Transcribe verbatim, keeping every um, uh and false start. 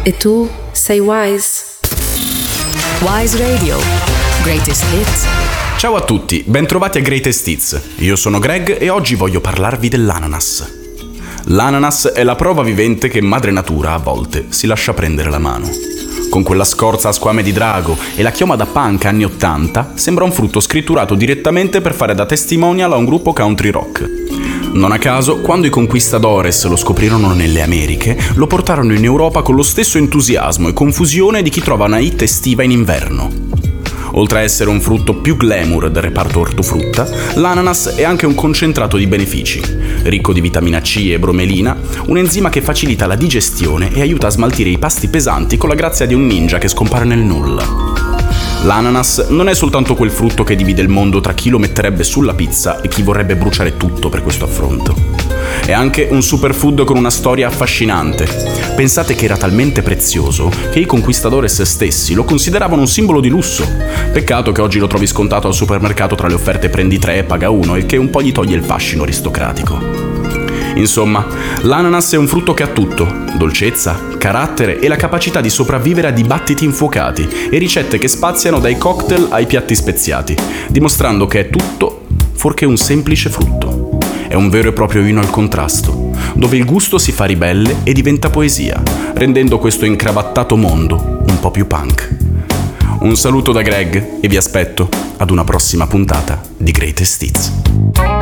E tu sei Wise? Wise Radio. Greatest Hits. Ciao a tutti, bentrovati a Greatest Hits. Io sono Greg e oggi voglio parlarvi dell'ananas. L'ananas è la prova vivente che madre natura a volte si lascia prendere la mano. Con quella scorza a squame di drago e la chioma da punk anni ottanta, sembra un frutto scritturato direttamente per fare da testimonial a un gruppo country rock. Non a caso, quando i conquistadores lo scoprirono nelle Americhe, lo portarono in Europa con lo stesso entusiasmo e confusione di chi trova una hit estiva in inverno. Oltre a essere un frutto più glamour del reparto ortofrutta, l'ananas è anche un concentrato di benefici, ricco di vitamina C e bromelina, un enzima che facilita la digestione e aiuta a smaltire i pasti pesanti con la grazia di un ninja che scompare nel nulla. L'ananas non è soltanto quel frutto che divide il mondo tra chi lo metterebbe sulla pizza e chi vorrebbe bruciare tutto per questo affronto. È anche un superfood con una storia affascinante. Pensate che era talmente prezioso che i conquistadores stessi lo consideravano un simbolo di lusso. Peccato che oggi lo trovi scontato al supermercato tra le offerte prendi tre e paga uno, il che un po' gli toglie il fascino aristocratico. Insomma, l'ananas è un frutto che ha tutto: dolcezza, carattere e la capacità di sopravvivere a dibattiti infuocati e ricette che spaziano dai cocktail ai piatti speziati, dimostrando che è tutto fuorché un semplice frutto. È un vero e proprio inno al contrasto, dove il gusto si fa ribelle e diventa poesia, rendendo questo incravattato mondo un po' più punk. Un saluto da Greg e vi aspetto ad una prossima puntata di Greatest Hits.